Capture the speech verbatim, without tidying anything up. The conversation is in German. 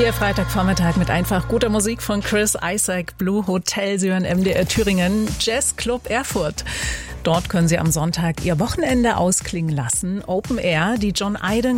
Ihr Freitagvormittag mit einfach guter Musik von Chris Isaak, Blue Hotel, Sie hören M D R Thüringen, Jazzclub Erfurt. Dort können Sie am Sonntag Ihr Wochenende ausklingen lassen. Open Air, die John Iden